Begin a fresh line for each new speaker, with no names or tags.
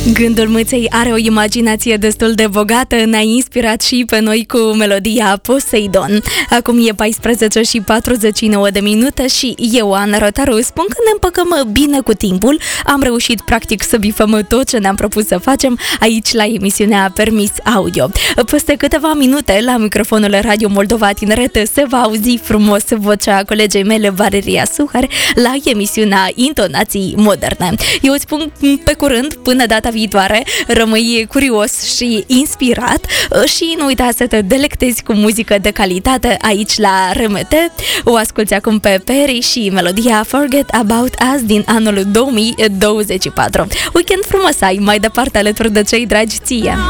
Gândul Mâței are o imaginație destul de bogată, ne-a inspirat și pe noi cu melodia Poseidon. Acum e 14 și 49 de minute și eu, Ana Rotaru, spun că ne împăcăm bine cu timpul. Am reușit practic să bifăm tot ce ne-am propus să facem aici la emisiunea Permis Audio. Peste câteva minute, la microfonul Radio Moldova Tineret, se va auzi frumos vocea colegei mele Valeria Suhar la emisiunea Intonații Moderne. Eu îți spun pe curând, până data viitoare, rămâi curios și inspirat și nu uita să te delectezi cu muzică de calitate aici la RMT. O asculti acum pe Perry și melodia Forget About Us din anul 2024. Weekend frumos ai mai departe alături de cei dragi ție!